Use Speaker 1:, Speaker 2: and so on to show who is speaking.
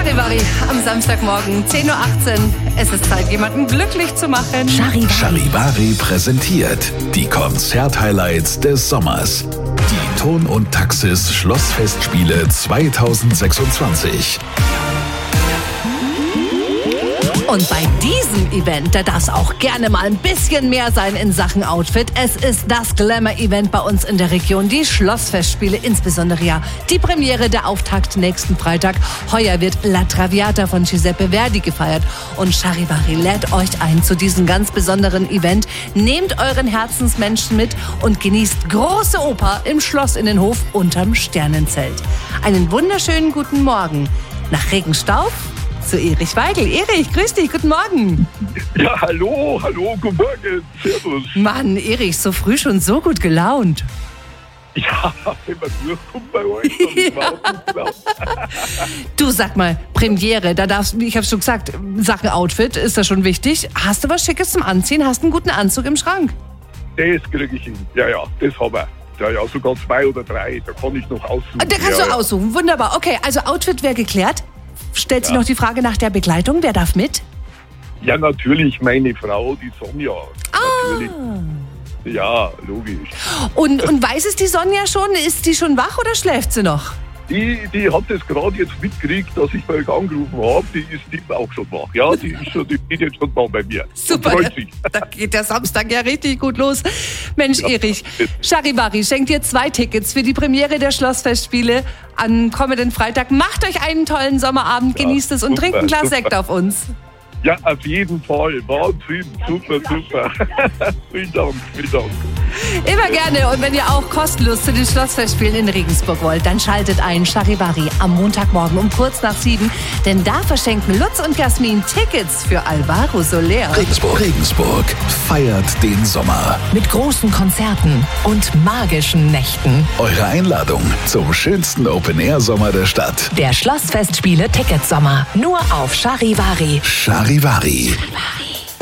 Speaker 1: Charivari am Samstagmorgen, 10.18 Uhr. Es ist Zeit, jemanden glücklich zu machen.
Speaker 2: Charivari präsentiert die Konzerthighlights des Sommers. Die Ton und Taxis Schlossfestspiele 2026.
Speaker 1: Und bei diesem Event, da darf es auch gerne mal ein bisschen mehr sein in Sachen Outfit. Es ist das Glamour-Event bei uns in der Region, die Schlossfestspiele, insbesondere ja die Premiere, der Auftakt nächsten Freitag. Heuer wird La Traviata von Giuseppe Verdi gefeiert und Charivari lädt euch ein zu diesem ganz besonderen Event. Nehmt euren Herzensmenschen mit und genießt große Oper im Schloss Innenhof unterm Sternenzelt. Einen wunderschönen guten Morgen nach Regenstauf zu Erich Weigel. Erich, grüß dich, guten Morgen.
Speaker 3: Ja, hallo, guten Morgen, servus.
Speaker 1: Mann, Erich, so früh schon so gut gelaunt.
Speaker 3: Ja, wenn man durchkommt bei euch, dann ist man auch gut gelaunt.
Speaker 1: Du, sag mal, Premiere, da darfst, ich hab's schon gesagt, Sachen Outfit ist da schon wichtig. Hast du was Schickes zum Anziehen? Hast du einen guten Anzug im Schrank?
Speaker 3: Das kriege ich hin, ja, das haben wir. Ja, sogar 2 oder 3, da kann ich noch aussuchen.
Speaker 1: Da kannst du aussuchen, wunderbar. Okay, also Outfit wäre geklärt. Stellt sich noch die Frage nach der Begleitung, wer darf mit?
Speaker 3: Ja, natürlich meine Frau, die Sonja. Natürlich. Ja, logisch.
Speaker 1: Und weiß es die Sonja schon? Ist die schon wach oder schläft sie noch?
Speaker 3: Die hat das gerade jetzt mitgekriegt, dass ich bei euch angerufen habe. Die ist auch schon wach. Ja, die steht jetzt schon da bei mir.
Speaker 1: Super, da geht der Samstag ja richtig gut los. Mensch, ja, Erich, Charivari schenkt dir 2 Tickets für die Premiere der Schlossfestspiele am kommenden Freitag. Macht euch einen tollen Sommerabend, genießt es und trinkt ein Glas Sekt auf uns.
Speaker 3: Ja, auf jeden Fall. Wahnsinn. Super. Vielen Dank.
Speaker 1: Immer gerne. Und wenn ihr auch kostenlos zu den Schlossfestspielen in Regensburg wollt, dann schaltet ein Charivari am Montagmorgen um kurz nach 7. Denn da verschenken Lutz und Jasmin Tickets für Alvaro Soler.
Speaker 2: Regensburg feiert den Sommer.
Speaker 4: Mit großen Konzerten und magischen Nächten.
Speaker 2: Eure Einladung zum schönsten Open-Air-Sommer der Stadt.
Speaker 4: Der Schlossfestspiele Ticketsommer. Nur auf Charivari.
Speaker 2: Charivari.